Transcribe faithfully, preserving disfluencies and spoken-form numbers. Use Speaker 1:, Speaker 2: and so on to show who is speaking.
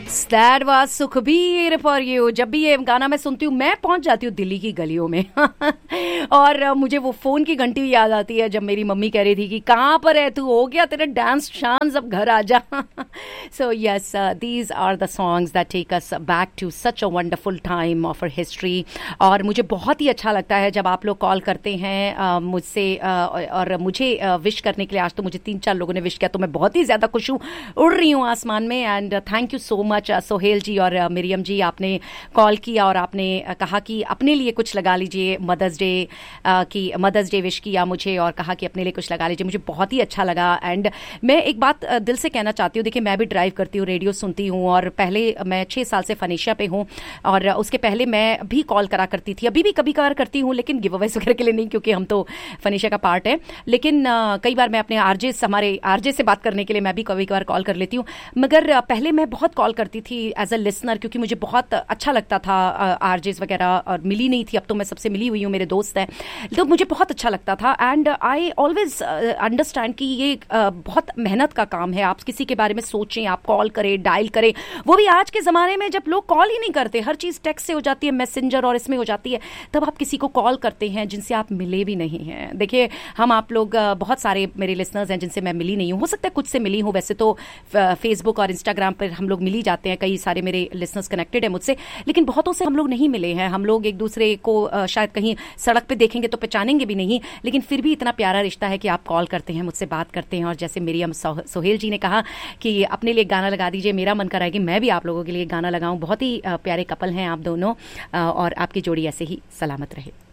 Speaker 1: That was Sukhbir for you. जब भी ये गाना मैं सुनती हूँ मैं पहुंच जाती हूँ दिल्ली की गलियों में और मुझे वो फोन की घंटी भी याद आती है जब मेरी मम्मी कह रही थी कि कहाँ पर है तू, हो गया तेरा डांस शान, अब घर आ जा। So yes, these are the songs that take us back to such a wonderful time of our history. और मुझे बहुत ही अच्छा लगता है जब आप लोग कॉल करते हैं uh, मुझसे uh, और मुझे विश uh, करने के लिए। आज तो मुझे तीन चार लोगों ने विश किया तो मैं बहुत ही ज्यादा खुश हूँ, उड़ रही हूँ आसमान में। And thank you so much Sohail जी और मरियम जी, आपने कॉल किया और आपने कहा कि अपने लिए कुछ लगा लीजिए। मदर्स डे की मदर्स डे विश किया मुझे और कहा कि अपने लिए कुछ लगा लीजिए, मुझे बहुत ही अच्छा लगा। एंड मैं एक बात दिल से कहना चाहती हूँ, देखिए मैं भी ड्राइव करती हूँ, रेडियो सुनती हूँ और पहले मैं छः साल से फनेशिया पे हूँ और उसके पहले मैं भी कॉल करा करती थी, अभी भी कभी कभार करती हूँ, लेकिन गिव अवेज वगैरह के लिए नहीं क्योंकि हम तो फनेशिया का पार्ट है। लेकिन कई बार मैं अपने आरजे हमारे आरजे से बात करने के लिए मैं भी कभी कभार कॉल कर लेती हूँ, मगर पहले मैं बहुत कॉल करती थी एज अ लिसनर क्योंकि मुझे बहुत अच्छा लगता था आरजेस वगैरह, और मिली नहीं थी, अब तो मैं सबसे मिली हुई हूँ, मेरे दोस्त हैं, तो मुझे बहुत अच्छा लगता था। एंड आई ऑलवेज अंडरस्टैंड कि ये uh, बहुत मेहनत का काम है। आप किसी के बारे में सोचें, आप कॉल करें, डायल करें, वो भी आज के ज़माने में जब लोग कॉल ही नहीं करते, हर चीज़ टेक्स्ट से हो जाती है, मैसेंजर और इसमें हो जाती है, तब आप किसी को कॉल करते हैं जिनसे आप मिले भी नहीं हैं। देखिए हम आप लोग uh, बहुत सारे मेरे लिसनर्स हैं जिनसे मैं मिली नहीं हूँ, हो सकता है कुछ से मिली हूँ, वैसे तो फेसबुक और इंस्टाग्राम पर हम लोग मिल ही जाते हैं, कई सारे मेरे लिसनर्स कनेक्टेड है मुझसे, लेकिन बहुतों से हम लोग नहीं मिले हैं। हम लोग एक दूसरे को शायद कहीं सड़क पे देखेंगे तो पहचानेंगे भी नहीं, लेकिन फिर भी इतना प्यारा रिश्ता है कि आप कॉल करते हैं, मुझसे बात करते हैं। और जैसे मेरी हम सोहेल जी ने कहा कि अपने लिए गाना लगा दीजिए, मेरा मन कर रहा है कि मैं भी आप लोगों के लिए गाना लगाऊं। बहुत ही प्यारे कपल हैं आप दोनों और आपकी जोड़ी ऐसे ही सलामत रहे।